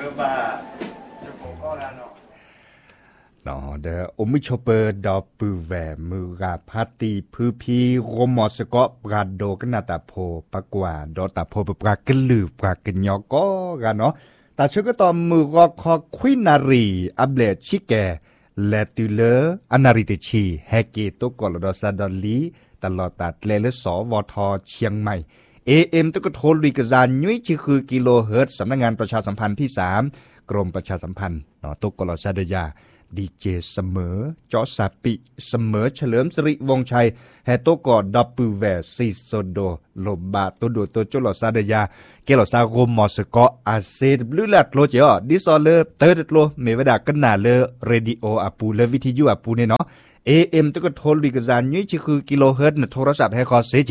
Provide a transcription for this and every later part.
เนาะเดออมิชเปอร์ดอปูแวมือราพาตีพือพีโรมอสกอปราโดกนาตาโพปากว่าดอตาโพปรากะลือปรากะญอก็กันเนาะตาชก็ตอมมือก็คอควินารีอับเลชิแกและตุเลอนาริตชีแฮเกโตกอลดอซาดอลีตลอดตัดเลเลสวทเชียงใหม่ AM ตะกโทรลีกซานยุ้ยชื่อคือกิโลเฮิรตซ์สำนักงานประชาสัมพันธ์ที่3กรมประชาสัมพันธ์เนาะตกลซาดยาดีเจเสมอจอสาปิเสมอเฉลิมสิริวงชัยแฮโตกอดับปูแวซิโซโดโลบาตัวโดตัวจลซาดยาเกลซาโรมอสกออาเซดบลูลัดโลเจอดิซอเลเตอร์โลเมวดากันนาเลเรดิโออาปูเลวิทยุอาปูเนี่ยเนาะAM ตะกโทรลีกซานยุ้ยชื่อคือกิโลเฮิรตซ์โทรศัพท์ให้คอเซเจ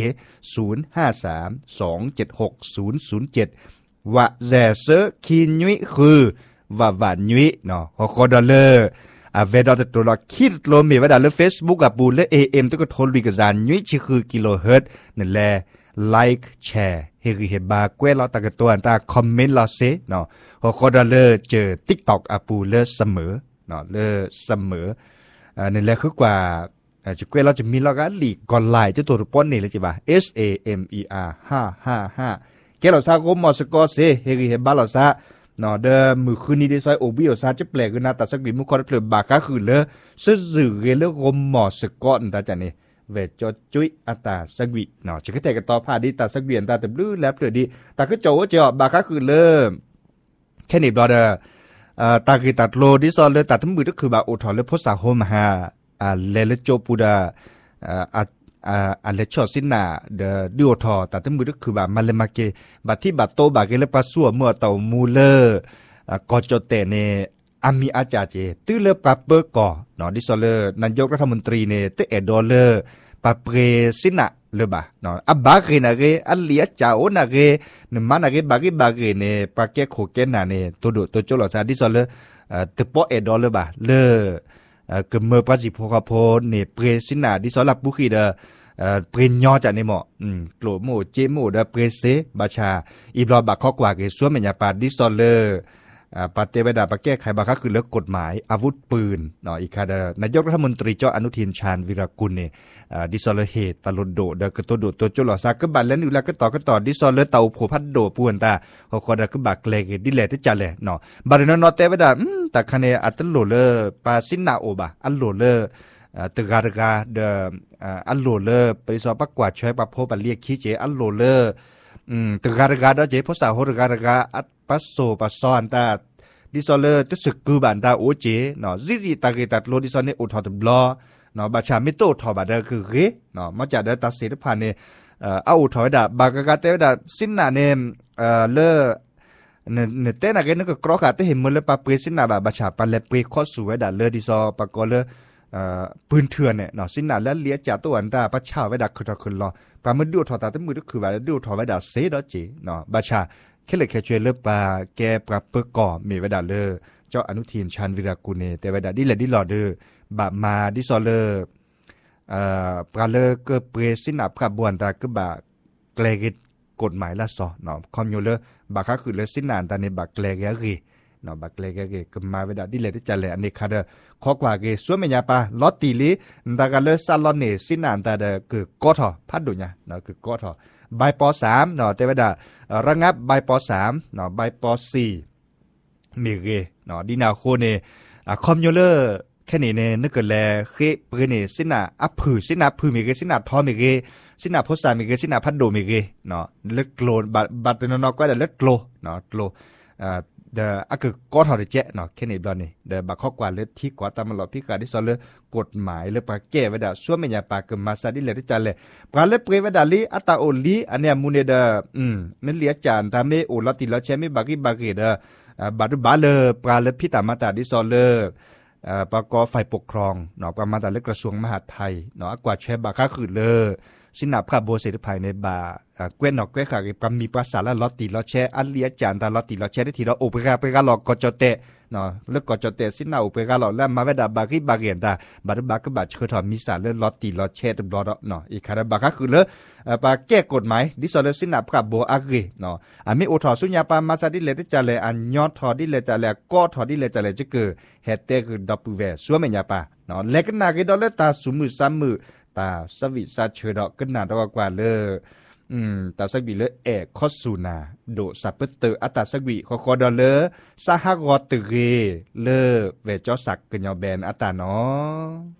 05327007ว่าแซเซอคียุ้ยคือว่าหวานยุ้ยเนาะฮอคอดอลเลอร์เวดอตตัวละคิดโลมีว่าดาเล Facebook กับบูเล AM ตะกโทรลีกซานยุ้ยชื่อคือกิโลเฮิรตซ์นั่นแหละไลค์แชร์เฮริเฮบาเกวลอตะกตัวอันตาคอมเมนต์ลอเซเนาะฮอคอดอลเลอร์เจอ TikTok อะปูเลเสมอเนาะเลเสมอนั่นแหละคือกว่าจะเกวเราจะมีแล้วก็ลีกก่อนไลน์เจ้าตัวป้อนนี่เลยจิบ่า SAMER 555เกเราซาโกมอสกอเซเฮริเฮบาลอซาเนาะเดอมือคืนนี้ได้ซอยโอบิโอซาจะแปลกนะแต่สักดิมุคอร์เพลบาคาคือเลซื่อเกเลกมอสกอตาจันนี่เวจจุยอัตาสักวิเนาะจะก็แต่กันต่อพาดีตาสักเวียนตาแต่บลูแลบเปลือดีตาก็โจเจาะบาคาคือเลแค่นี้บลอเดอตากีตัดโลดิซอลเลตัดทั้งมือก็คือบาโอทอลเลพสาโฮมฮาเลเลโจปูดาเลชอสินาเดดิโอทอตัดทั้งมือก็คือบามาเลมาเกบัดที่บัดโตบาเกเลปาซัวมัวเตามูเลกอจเตเนอามีอาจาเจตื้อเลปาเปอร์กอเนาะดิซอลเลนายกรัฐมนตรีเนเตเอดอลเลปาเปรสินะเลบาเนาะอับบาเกนาเกอัลเลียจาโอนาเกนมานาเกบาเกเนปาเกโคเกนาเนตัวโดตัวโจลอซาดิซอลเลตะปอเอดอลเลบาเลกเมอปาจิโพคาโพเนเปรสินาดิซอลลับบุคีเดเปรญญอจากในหมอกโลโมเจโมเดเปรเซบาชาอีบลอบาคอกว่าเกซัวเมญาปาดิซอลเลปาเตเวดาปาแก้ไขบาคาคือเลิกกฎหมายอาวุธปืนเนาะอีกค่ะนายกรัฐมนตรีเจ้าอนุทินชาญวิรากุลเนี่ยดิซอลเลเฮตลดโดเดกตัวโดตัวจุลอซากบันแล้วนี่แล้วก็ต่อดิซอลเลเตาโผพัดโดปวนตาเขาคอดกบักเลกดิเลตจัลเลเนาะบารินอเตเวดาตาคะเนอัตโลเลปาซินาโอบาอัลโลเลตกาดกาเดอัลโลเลไปสอบปักกวาดช่วยปะโพปะเรียกขี้เจอัลโลเลตกาดกาดเจภาษาโหตกาดกาอัตปัสโซปัสซอนตาดิซอลเลตึกกูบันดาโอเจเนาะซิตาเกตัดโลดิซอลเนอุทอตบลอเนาะบาชามิโตทอบาดาคือเรเนาะมาจากเดตัสเซตพานเนเอาอุทอดาบากากาเตดาสินนาเนเลเนเตนาเกนก็กรอกาเตเห็นมื้อเลปาเปสินนาบาชาปาเลเปคอสูเวดาเลดิซอปากอเลปืนเถื่อนเนี่ยเนาะสินนาและเลียจาตัวอันตาปะชาเวดาคือขึ้นรอปามือดูทอตาตมือก็คือว่าดูทอเวดาเซดอเจเนาะบาชาแค่เลยแค่ช่วยเลิกปลาแกปลาเปก่อมีเวดาเลอเจ้าอนุทินชาญวิรากุลเนแต่เวดาดิเลดิลอเดอบามาดิซอเลปลาเลอก็เปรสินาพระบวนตาก็บาเกลกิกฎหมายละซอเนาะคอมโยเลบาคาคือเลสินานตาในบาเกลกะกีเนาะบาเกลกะกีก็มาเวดาดิเลดิจัลเลอันนี้คาเดข้อกว่าเกสวเมญาปาลอตติลีตากาเลซาลอนเนสินานตาเดคือกอทอพัดดุญะเนาะคือกอทอใบปอ3เนาะแต่เวดาระงับใบปอ3เนาะใบปอ4มีเกเนาะดินาโคเนคอมโยเลแค่นี้เนนึกเกิดแลเคปืนเนสินาอัพผือสินาผือมีเกสินาทอมีเกสินาโพสามีเกสินาพัดโดมีเกเนาะเล็กโกลบัดนอกก็ได้เล็กโกลเนาะโกลเดอะคือกอทอเจเนาะแค่นี้บลอนี่เดบักข้อกว่าเลที่กว่าตามมาหลอพิการที่สอนเลยกฎหมายเลยปาแก้ไว้ดาส่วนเมียปากมาซาดิเลที่จันเลยปาเลเปรไว้ดาลีอัตตาโอลีอันเนี้ยมูเนเดนั่นเลียจานทำให้โอลติลเชมิบากิบากิเดบาดุบาเลปาเลพิตามาตาดิสอนเลยปกฝ่ายปกครองเนาะประมาณแต่เล็กกระทรวงมหาดไทยเนาะกว่าแชบาค่าคือเลสินาพระโบเสดภายในบาเกวนนอกเกวขาปมีภาษาละลอติลอแชอันเลียจานตาลอติลอแชได้ทีละโอเปราลอกจอเตเนาะเลิกกจอเตสินาโอเปราลอแล้วมาเวดาบากิบาเกียนตาบาดบากบาเชอทอมีสารเลลอติลอแชตบลอเนาะอีกคาราบาก็คือเลปาแก้กฎหมายดิสอลสินาปรับโบอาเกเนาะมีโอทอสุญญาปามาซาดิเลติจาเลอันยอทอดิเลจาเลก็ทอดิเลจาเลจิคือเฮเตคือดับเวสัวเมญาปาเนาะเล็กนากิดอเลตาสุมือซ้ำมือตาสวิซาเชดอกกันนาตกว่าเลยตาสักวีเลคอสูนาโดสับเปเตออัตาสักวีคอดอเลสหกอตเกเลเวจอสักกันยอแบนอัตาเนาะ